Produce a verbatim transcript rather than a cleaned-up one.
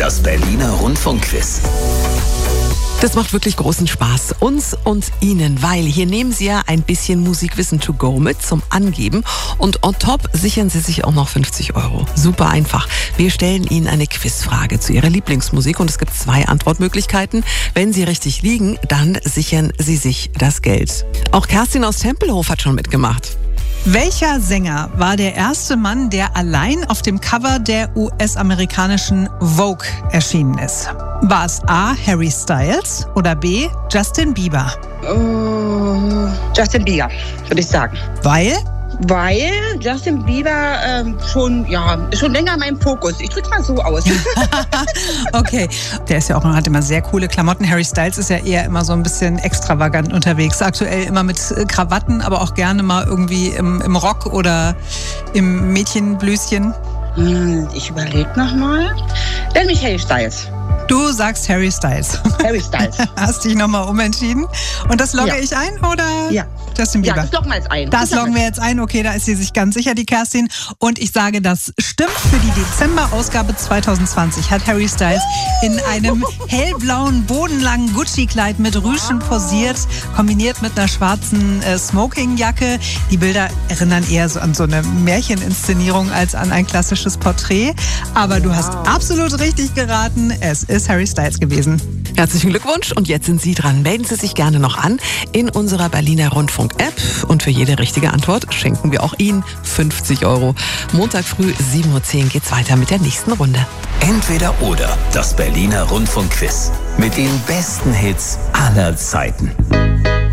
Das Berliner Rundfunkquiz. Das macht wirklich großen Spaß, uns und Ihnen, weil hier nehmen Sie ja ein bisschen Musikwissen to go mit zum Angeben und on top sichern Sie sich auch noch fünfzig Euro. Super einfach. Wir stellen Ihnen eine Quizfrage zu Ihrer Lieblingsmusik und es gibt zwei Antwortmöglichkeiten. Wenn Sie richtig liegen, dann sichern Sie sich das Geld. Auch Kerstin aus Tempelhof hat schon mitgemacht. Welcher Sänger war der erste Mann, der allein auf dem Cover der U S-amerikanischen Vogue erschienen ist? War es A. Harry Styles oder B. Justin Bieber? Uh, Justin Bieber, würde ich sagen. Weil? Weil Justin Bieber ähm, schon, ja, schon länger in meinem Fokus. Ich drück's mal so aus. Okay. Der ist ja auch, hat immer sehr coole Klamotten. Harry Styles ist ja eher immer so ein bisschen extravagant unterwegs. Aktuell immer mit Krawatten, aber auch gerne mal irgendwie im, im Rock oder im Mädchenblüschen. Hm, ich überlege nochmal. Nenn mich Harry Styles. Du sagst Harry Styles. Harry Styles. Hast dich nochmal umentschieden. Und das logge Ja. ich ein, oder? Ja. Justin Bieber. Ja, das loggen wir jetzt ein. Das loggen wir jetzt ein. Okay, da ist sie sich ganz sicher, die Kerstin. Und ich sage, das stimmt. Für die Dezember-Ausgabe zwanzig zwanzig hat Harry Styles in einem hellblauen, bodenlangen Gucci-Kleid mit Rüschen posiert, kombiniert mit einer schwarzen äh, Smokingjacke. Die Bilder erinnern eher so an so eine Märcheninszenierung als an ein klassisches Porträt. Aber du hast absolut richtig geraten. Es ist Harry Styles gewesen. Herzlichen Glückwunsch und jetzt sind Sie dran. Melden Sie sich gerne noch an in unserer Berliner Rundfunk-App und für jede richtige Antwort schenken wir auch Ihnen fünfzig Euro. Montag früh sieben Uhr zehn geht's weiter mit der nächsten Runde. Entweder oder. Das Berliner Rundfunkquiz. Mit den besten Hits aller Zeiten.